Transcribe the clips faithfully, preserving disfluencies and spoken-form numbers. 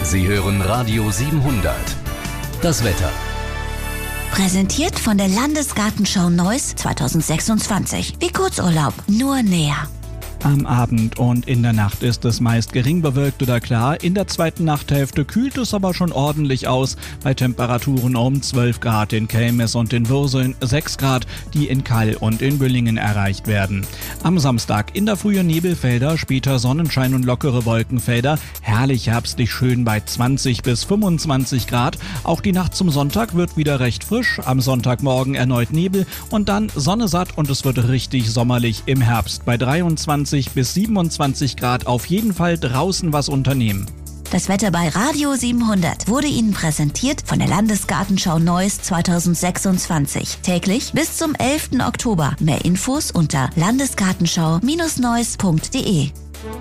Sie hören Radio siebenhundert. Das Wetter. Präsentiert von der Landesgartenschau Neuss zweitausendsechsundzwanzig. Wie Kurzurlaub, nur näher. Am Abend und in der Nacht ist es meist gering bewölkt oder klar. In der zweiten Nachthälfte kühlt es aber schon ordentlich aus. Bei Temperaturen um zwölf Grad in Kelmis und in Würseln, sechs Grad, die in Kall und in Büllingen erreicht werden. Am Samstag in der Frühe Nebelfelder, später Sonnenschein und lockere Wolkenfelder. Herrlich herbstlich schön bei zwanzig bis fünfundzwanzig Grad. Auch die Nacht zum Sonntag wird wieder recht frisch. Am Sonntagmorgen erneut Nebel und dann Sonne satt und es wird richtig sommerlich im Herbst bei dreiundzwanzig bis siebenundzwanzig Grad. Auf jeden Fall draußen was unternehmen. Das Wetter bei Radio siebenhundert wurde Ihnen präsentiert von der Landesgartenschau Neuss zweitausendsechsundzwanzig. Täglich bis zum elften Oktober. Mehr Infos unter landesgartenschau Neuss punkt de.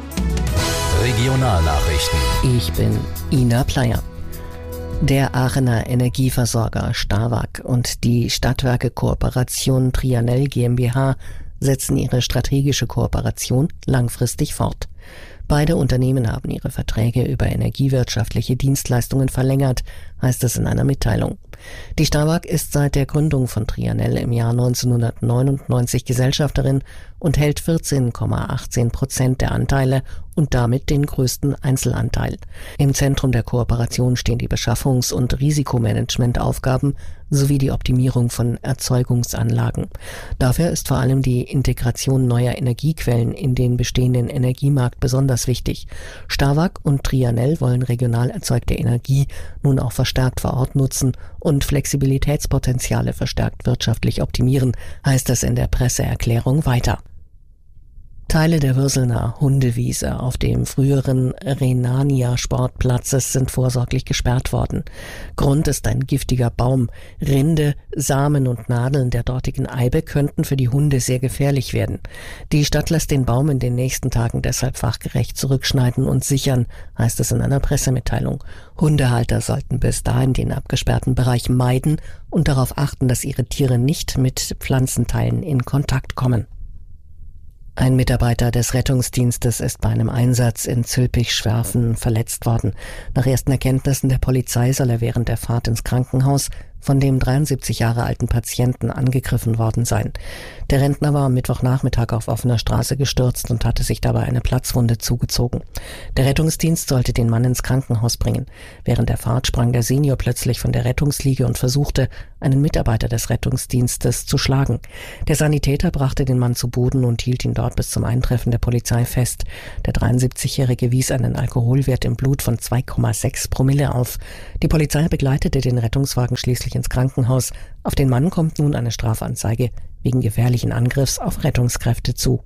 Regionalnachrichten. Ich bin Ina Pleyer. Der Aachener Energieversorger Starwag und die Stadtwerke Kooperation Trianel GmbH setzen ihre strategische Kooperation langfristig fort. Beide Unternehmen haben ihre Verträge über energiewirtschaftliche Dienstleistungen verlängert, heißt es in einer Mitteilung. Die Starwag ist seit der Gründung von Trianel im Jahr neunzehnhundertneunundneunzig Gesellschafterin und hält vierzehn Komma achtzehn Prozent der Anteile und damit den größten Einzelanteil. Im Zentrum der Kooperation stehen die Beschaffungs- und Risikomanagementaufgaben sowie die Optimierung von Erzeugungsanlagen. Dafür ist vor allem die Integration neuer Energiequellen in den bestehenden Energiemarkt besonders wichtig. Starwag und Trianel wollen regional erzeugte Energie nun auch verstärkt vor Ort nutzen und Flexibilitätspotenziale verstärkt wirtschaftlich optimieren, heißt es in der Presseerklärung weiter. Teile der Würselner Hundewiese auf dem früheren Rhenania-Sportplatzes sind vorsorglich gesperrt worden. Grund ist ein giftiger Baum. Rinde, Samen und Nadeln der dortigen Eibe könnten für die Hunde sehr gefährlich werden. Die Stadt lässt den Baum in den nächsten Tagen deshalb fachgerecht zurückschneiden und sichern, heißt es in einer Pressemitteilung. Hundehalter sollten bis dahin den abgesperrten Bereich meiden und darauf achten, dass ihre Tiere nicht mit Pflanzenteilen in Kontakt kommen. Ein Mitarbeiter des Rettungsdienstes ist bei einem Einsatz in Zülpich-Schwerfen verletzt worden. Nach ersten Erkenntnissen der Polizei soll er während der Fahrt ins Krankenhaus von dem dreiundsiebzig Jahre alten Patienten angegriffen worden sein. Der Rentner war am Mittwochnachmittag auf offener Straße gestürzt und hatte sich dabei eine Platzwunde zugezogen. Der Rettungsdienst sollte den Mann ins Krankenhaus bringen. Während der Fahrt sprang der Senior plötzlich von der Rettungsliege und versuchte, einen Mitarbeiter des Rettungsdienstes zu schlagen. Der Sanitäter brachte den Mann zu Boden und hielt ihn dort bis zum Eintreffen der Polizei fest. Der dreiundsiebzigjährige wies einen Alkoholwert im Blut von zwei Komma sechs Promille auf. Die Polizei begleitete den Rettungswagen schließlich ins Krankenhaus. Auf den Mann kommt nun eine Strafanzeige wegen gefährlichen Angriffs auf Rettungskräfte zu.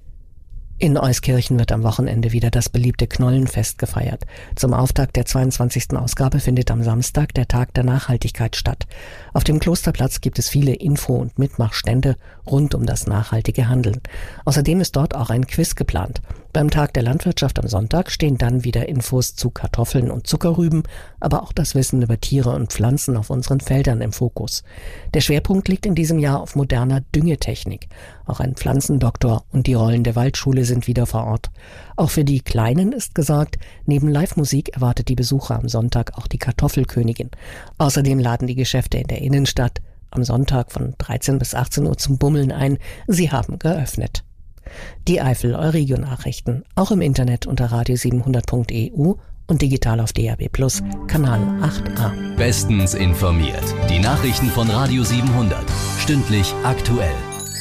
In Euskirchen wird am Wochenende wieder das beliebte Knollenfest gefeiert. Zum Auftakt der zweiundzwanzigsten Ausgabe findet am Samstag der Tag der Nachhaltigkeit statt. Auf dem Klosterplatz gibt es viele Info- und Mitmachstände rund um das nachhaltige Handeln. Außerdem ist dort auch ein Quiz geplant. Beim Tag der Landwirtschaft am Sonntag stehen dann wieder Infos zu Kartoffeln und Zuckerrüben, aber auch das Wissen über Tiere und Pflanzen auf unseren Feldern im Fokus. Der Schwerpunkt liegt in diesem Jahr auf moderner Düngetechnik. Auch ein Pflanzendoktor und die Rollen der Waldschule sind wieder vor Ort. Auch für die Kleinen ist gesagt, neben Live-Musik erwartet die Besucher am Sonntag auch die Kartoffelkönigin. Außerdem laden die Geschäfte in der Innenstadt am Sonntag von dreizehn bis achtzehn Uhr zum Bummeln ein. Sie haben geöffnet. Die Eifel Euregio-Nachrichten, auch im Internet unter radio siebenhundert punkt e u und digital auf D A B plus, Kanal acht a. Bestens informiert. Die Nachrichten von Radio siebenhundert. Stündlich aktuell.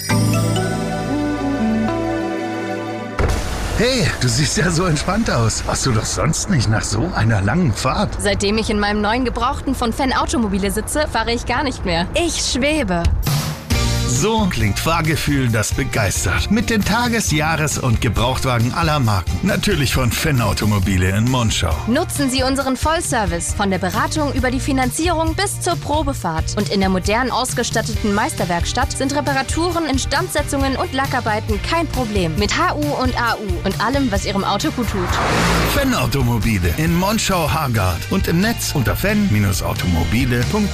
Hey, du siehst ja so entspannt aus. Warst du doch sonst nicht nach so einer langen Fahrt? Seitdem ich in meinem neuen Gebrauchten von Fan Automobile sitze, fahre ich gar nicht mehr. Ich schwebe. So klingt Fahrgefühl, das begeistert. Mit den Tages-, Jahres- und Gebrauchtwagen aller Marken. Natürlich von Fan Automobile in Monschau. Nutzen Sie unseren Vollservice von der Beratung über die Finanzierung bis zur Probefahrt. Und in der modern ausgestatteten Meisterwerkstatt sind Reparaturen, Instandsetzungen und Lackarbeiten kein Problem. Mit H U und A U und allem, was Ihrem Auto gut tut. Fan Automobile in Monschau-Hargard und im Netz unter fan Bindestrich automobile punkt